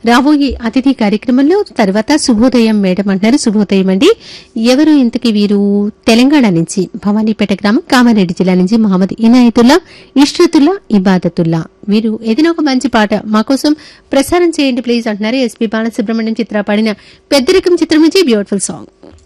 రాబోయే అతిథి కార్యక్రమంలో తర్వాత శుభోదయం మేడం అంటున్నారు. శుభోదయం అండి. ఎవరు ఇంతకి వీరు తెలంగాణ నుంచి భవానీపేట గ్రామం కామారెడ్డి జిల్లా నుంచి మహమ్మద్ ఇనాయతుల్లా ఇష్రతుల్లా ఇబాదతుల్లా వీరు ఏదైనా ఒక మంచి పాట మా కోసం ప్రసారం చేయండి ప్లీజ్ అంటున్నారు. ఎస్పీ బాలసుబ్రహ్మణ్యం చిత్ర పాడిన పెద్దరికం చిత్రం నుంచి బ్యూటిఫుల్ సాంగ్.